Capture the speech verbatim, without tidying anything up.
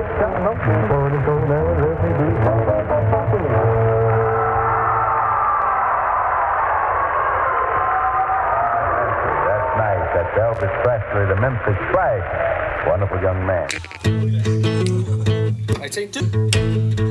That's Elvis Presley, the Memphis Flash. Wonderful young man. I take two.